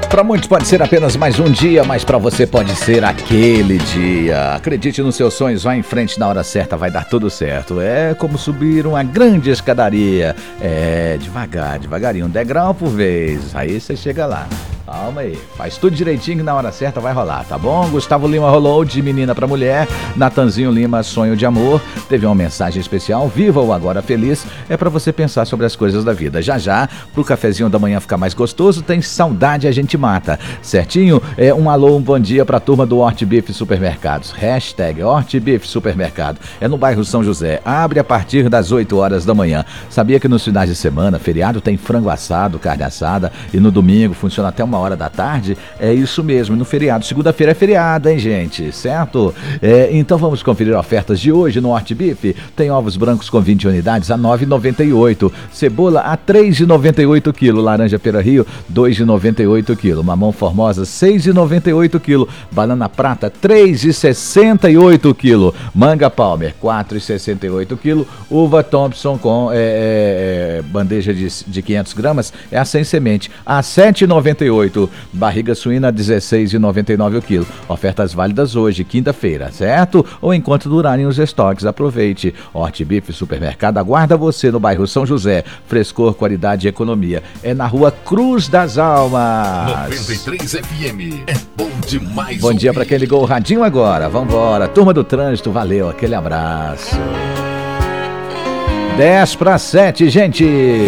Para muitos pode ser apenas mais um dia, mas para você pode ser aquele dia. Acredite nos seus sonhos, vá em frente, na hora certa vai dar tudo certo. É como subir uma grande escadaria. É, devagarinho, um degrau por vez. Aí você chega lá. Calma aí, faz tudo direitinho que na hora certa vai rolar, tá bom? Gustavo Lima rolou de menina pra mulher, Natanzinho Lima, sonho de amor, teve uma mensagem especial, viva o agora feliz, é pra você pensar sobre as coisas da vida. Já, pro cafezinho da manhã ficar mais gostoso, tem saudade a gente mata, certinho? Um alô, um bom dia pra turma do Hortbeef Supermercados, hashtag Hortbeef Supermercado, é no bairro São José, abre a partir das 8 horas da manhã. Sabia que nos finais de semana, feriado, tem frango assado, carne assada, e no domingo funciona até 1 hora da tarde? É isso mesmo, no feriado. Segunda-feira é feriado, hein, gente? Certo? Então vamos conferir ofertas de hoje no Hortbeef. Tem ovos brancos com 20 unidades a R$ 9,98. Cebola a R$ 3,98 kg. Laranja Pera Rio, R$ 2,98 kg. Mamão Formosa, R$ 6,98 kg. Banana Prata, R$ 3,68 kg. Manga Palmer, R$ 4,68 kg. Uva Thompson com bandeja de 500 gramas é a sem semente, a R$ 7,98. Barriga suína R$ 16,99 o quilo. Ofertas válidas hoje, quinta-feira, certo? Ou enquanto durarem os estoques, aproveite. Hortbeef Supermercado aguarda você no bairro São José. Frescor, qualidade e economia. É na rua Cruz das Almas. 93 FM. É bom demais. Bom dia para quem ligou o radinho agora. Vambora. Turma do trânsito, valeu. Aquele abraço. 6:50, gente.